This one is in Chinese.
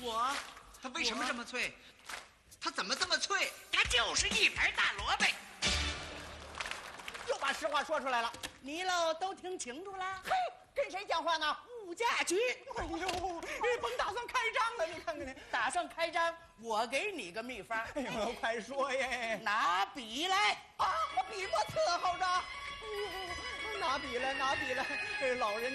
它为什么这么脆？它怎么这么脆？ 它就是一盘大萝卜。 又把实话说出来了。 你喽都听清楚了？ 嘿，跟谁讲话呢？ 物价局。 哎呦，甭打算开张了，你看看你。 打算开张，我给你个秘方。 哎呦，快说耶！ 拿笔来啊，我笔墨伺候着。拿笔来，拿笔来。这老人